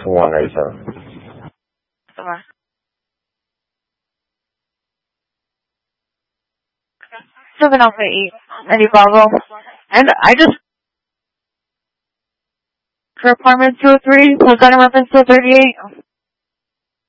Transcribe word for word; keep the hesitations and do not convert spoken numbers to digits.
one ninety-seven. Sorry. seven Alpha eight, Eddie Bravo. And I just, for apartment two oh three, Laguna reference two thirty-eight.